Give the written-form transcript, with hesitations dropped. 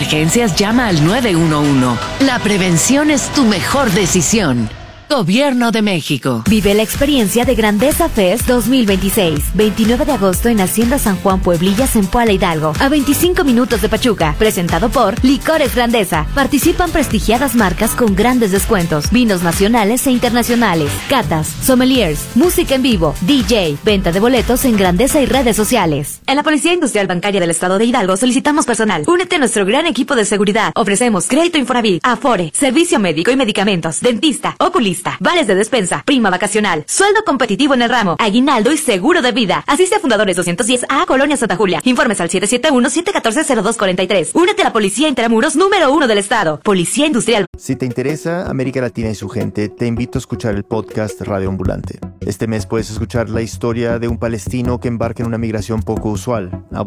emergencias, llama al 911. La prevención es tu mejor decisión. Gobierno de México. Vive la experiencia de Grandeza Fest 2026. 29 de agosto en Hacienda San Juan Pueblillas en Puebla, Hidalgo. A 25 minutos de Pachuca. Presentado por Licores Grandeza. Participan prestigiadas marcas con grandes descuentos. Vinos nacionales e internacionales. Catas, sommeliers, música en vivo, DJ, venta de boletos en Grandeza y redes sociales. En la Policía Industrial Bancaria del Estado de Hidalgo solicitamos personal. Únete a nuestro gran equipo de seguridad. Ofrecemos crédito Infonavit, Afore, servicio médico y medicamentos, dentista, oculista, vales de despensa, prima vacacional, sueldo competitivo en el ramo, aguinaldo y seguro de vida. Asiste a Fundadores 210 a Colonia Santa Julia. Informes al 771-714-0243. Únete a la Policía Intramuros número 1 del Estado. Policía Industrial. Si te interesa América Latina y su gente, te invito a escuchar el podcast Radio Ambulante. Este mes puedes escuchar la historia de un palestino que embarca en una migración poco usual,